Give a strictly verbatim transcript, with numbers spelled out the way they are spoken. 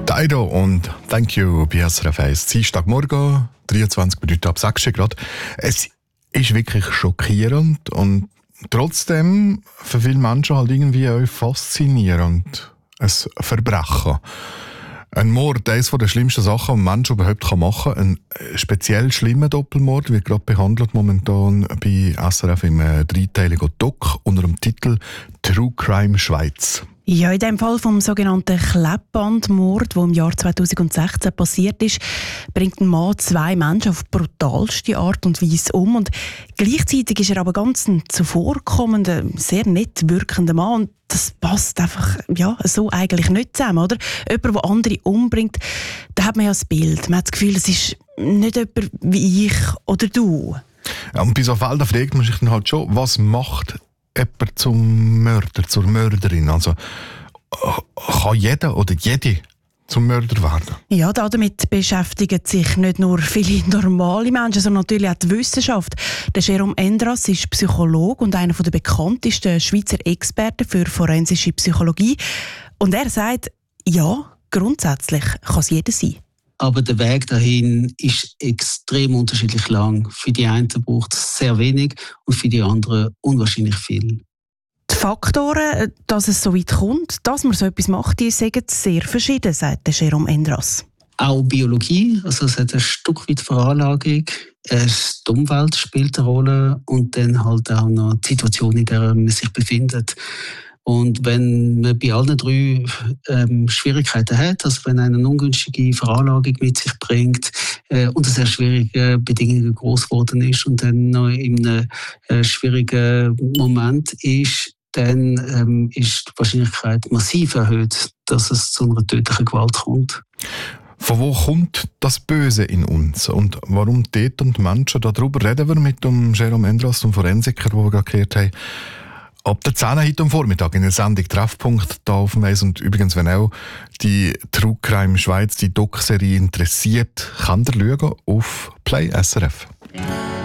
Dido und Thank You bei S R F eins. Dienstagmorgen, dreiundzwanzig Minuten ab sechs Grad. Es ist wirklich schockierend und trotzdem für viele Menschen halt irgendwie auch faszinierend. Ein Verbrechen. Ein Mord, eines der schlimmsten Sachen, die ein Mensch überhaupt machen kann. Ein speziell schlimmer Doppelmord wird gerade behandelt momentan bei S R F im dreiteiligen Doc unter dem Titel True Crime Schweiz. Ja, in dem Fall vom sogenannten Klebbandmord, der im Jahr zweitausendsechzehn passiert ist, bringt ein Mann zwei Menschen auf brutalste Art und Weise um. Und gleichzeitig ist er aber ganz ein zuvorkommender, sehr nett wirkender Mann. Und das passt einfach ja, so eigentlich nicht zusammen, oder? Jemand, der andere umbringt, da hat man ja das Bild. Man hat das Gefühl, es ist nicht jemand wie ich oder du. Ja, und bei so Fällen fragt man sich dann halt schon, was macht jemand zum Mörder, zur Mörderin? Also kann jeder oder jede zum Mörder werden? Ja, damit beschäftigen sich nicht nur viele normale Menschen, sondern natürlich auch die Wissenschaft. Der Jérôme Endras ist Psychologe und einer der bekanntesten Schweizer Experten für forensische Psychologie. Und er sagt, ja, grundsätzlich kann es jeder sein. Aber der Weg dahin ist extrem unterschiedlich lang. Für die einen braucht es sehr wenig und für die anderen unwahrscheinlich viel. Die Faktoren, dass es so weit kommt, dass man so etwas macht, die sind sehr verschieden, sagt Jérôme Endras. Auch Biologie, also es hat ein Stück weit Veranlagung, die Umwelt spielt eine Rolle und dann halt auch noch die Situation, in der man sich befindet. Und wenn man bei allen drei ähm, Schwierigkeiten hat, also wenn einer eine ungünstige Veranlagung mit sich bringt äh, und sehr schwierige Bedingungen groß geworden ist und dann noch in einem äh, schwierigen Moment ist, dann ähm, ist die Wahrscheinlichkeit massiv erhöht, dass es zu einer tödlichen Gewalt kommt. Von wo kommt das Böse in uns? Und warum Täter und Menschen? Darüber reden wir mit dem Jérôme Endras, dem Forensiker, den wir gerade gehört haben. Ab der zehn heute am Vormittag in der Sendung Treffpunkt da auf dem Eis. Und übrigens, wenn auch die True Crime Schweiz, die Doc-Serie interessiert, kann ihr schauen auf Play S R F.